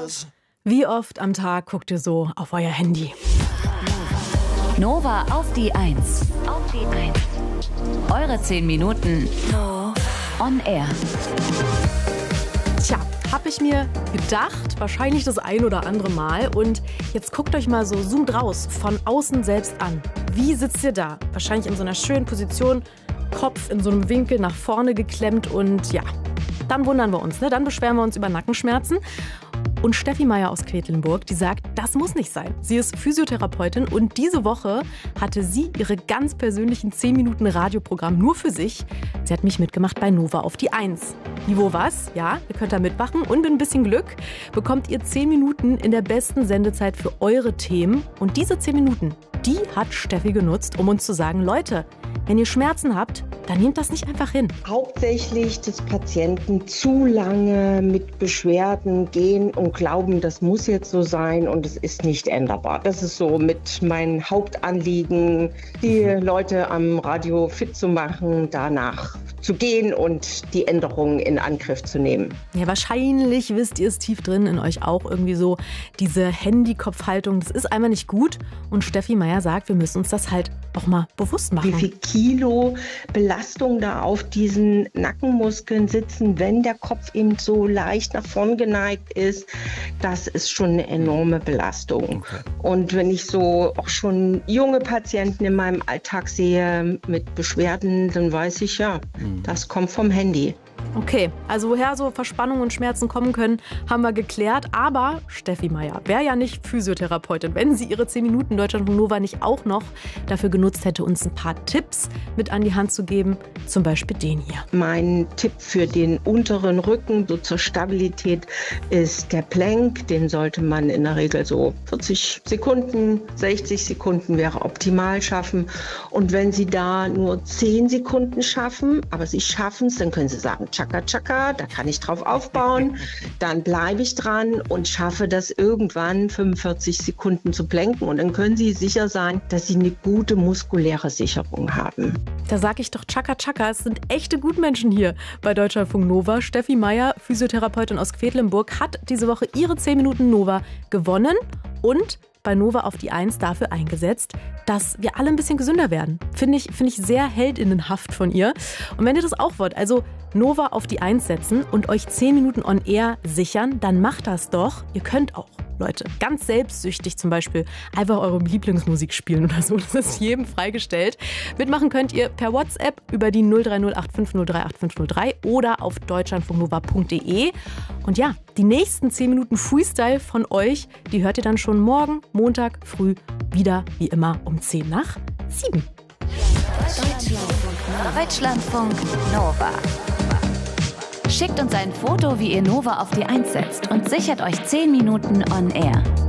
Wie oft am Tag guckt ihr so auf euer Handy? Nova auf die 1. Eure 10 Minuten on air. Tja, hab ich mir gedacht, wahrscheinlich das ein oder andere Mal. Und jetzt guckt euch mal so, zoomt raus, von außen selbst an. Wie sitzt ihr da? Wahrscheinlich in so einer schönen Position, Kopf in so einem Winkel nach vorne geklemmt und ja, dann wundern wir uns, ne? Dann beschweren wir uns über Nackenschmerzen. Und Steffi Meier aus Quedlinburg, die sagt, das muss nicht sein. Sie ist Physiotherapeutin und diese Woche hatte sie ihre ganz persönlichen 10 Minuten Radioprogramm nur für sich. Sie hat mich mitgemacht bei Nova auf die 1. Niveau was? Ja, ihr könnt da mitmachen und mit ein bisschen Glück bekommt ihr 10 Minuten in der besten Sendezeit für eure Themen. Und diese 10 Minuten, die hat Steffi genutzt, um uns zu sagen, Leute, wenn ihr Schmerzen habt, dann nehmt das nicht einfach hin. Hauptsächlich des Patienten zu lange mit Beschwerden gehen und glauben, das muss jetzt so sein und es ist nicht änderbar. Das ist so mit mein Hauptanliegen, die Leute am Radio fit zu machen, danach zu gehen und die Änderungen in Angriff zu nehmen. Ja, wahrscheinlich wisst ihr es tief drin in euch auch irgendwie so, diese Handykopfhaltung, das ist einfach nicht gut. Und Steffi Meier sagt, wir müssen uns das halt auch mal bewusst machen. Wie viel Kilo Belastung da auf diesen Nackenmuskeln sitzen, wenn der Kopf eben so leicht nach vorn geneigt ist, das ist schon eine enorme Belastung. Okay. Und wenn ich so auch schon junge Patienten in meinem Alltag sehe mit Beschwerden, dann weiß ich ja, das kommt vom Handy. Okay, also woher so Verspannungen und Schmerzen kommen können, haben wir geklärt. Aber Steffi Meier wäre ja nicht Physiotherapeutin, wenn sie ihre 10 Minuten Deutschlandfunk Nova nicht auch noch dafür genutzt hätte, uns ein paar Tipps mit an die Hand zu geben. Zum Beispiel den hier. Mein Tipp für den unteren Rücken, so zur Stabilität, ist der Plank. Den sollte man in der Regel so 40 Sekunden, 60 Sekunden wäre optimal schaffen. Und wenn Sie da nur 10 Sekunden schaffen, aber Sie schaffen es, dann können Sie sagen, Chaka Chaka, da kann ich drauf aufbauen, dann bleibe ich dran und schaffe das irgendwann 45 Sekunden zu planken und dann können Sie sicher sein, dass Sie eine gute muskuläre Sicherung haben. Da sage ich doch Chaka Chaka, es sind echte Gutmenschen hier bei Deutschlandfunk Nova. Steffi Meier, Physiotherapeutin aus Quedlinburg, hat diese Woche ihre 10 Minuten Nova gewonnen und bei Nova auf die 1 dafür eingesetzt, dass wir alle ein bisschen gesünder werden. Finde ich sehr heldinnenhaft von ihr. Und wenn ihr das auch wollt, also Nova auf die 1 setzen und euch 10 Minuten on air sichern, dann macht das doch. Ihr könnt auch, Leute, ganz selbstsüchtig zum Beispiel einfach eure Lieblingsmusik spielen oder so. Das ist jedem freigestellt. Mitmachen könnt ihr per WhatsApp über die 03085038503 oder auf deutschlandfunknova.de. Und ja, die nächsten 10 Minuten Freestyle von euch, die hört ihr dann schon morgen, Montag früh, wieder wie immer um 10 nach 7. Deutschlandfunk Nova. Schickt uns ein Foto, wie ihr Nova auf die 1 setzt und sichert euch 10 Minuten on air.